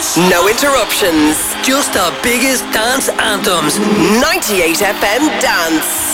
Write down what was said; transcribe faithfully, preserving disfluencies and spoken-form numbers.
No interruptions. Just the biggest dance anthems. ninety-eight F M Dance.